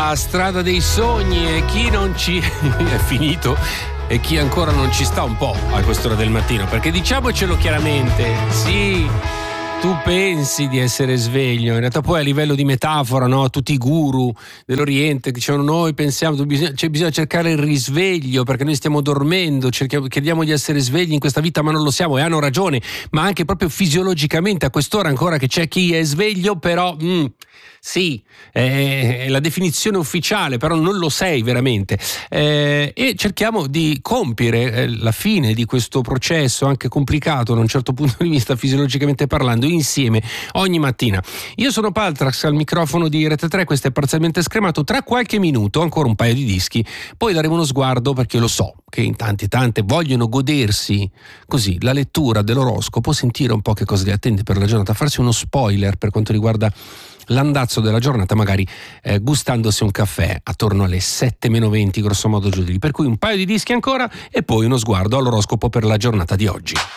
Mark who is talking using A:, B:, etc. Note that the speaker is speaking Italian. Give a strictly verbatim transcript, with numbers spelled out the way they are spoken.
A: la strada dei sogni e chi non ci è finito e chi ancora non ci sta un po' a quest'ora del mattino, perché diciamocelo chiaramente, sì, tu pensi di essere sveglio, in realtà poi a livello di metafora, no? Tutti i guru dell'Oriente che dicevano noi pensiamo che cioè, bisogna cercare il risveglio perché noi stiamo dormendo, cerchiamo, crediamo di essere svegli in questa vita ma non lo siamo, e hanno ragione, ma anche proprio fisiologicamente a quest'ora ancora che c'è chi è sveglio, però mm, sì, è la definizione ufficiale, però non lo sei veramente, eh, e cerchiamo di compiere eh, la fine di questo processo anche complicato da un certo punto di vista fisiologicamente parlando insieme ogni mattina. Io sono Paltrax al microfono di Rete tre, questo è Parzialmente Scremato. Tra qualche minuto ancora un paio di dischi, poi daremo uno sguardo perché lo so che in tanti tante vogliono godersi così la lettura dell'oroscopo, sentire un po' che cosa li attende per la giornata, farsi uno spoiler per quanto riguarda l'andazzo della giornata, magari eh, gustandosi un caffè attorno alle sette meno venti grosso modo giù di lì. Per cui un paio di dischi ancora e poi uno sguardo all'oroscopo per la giornata di oggi.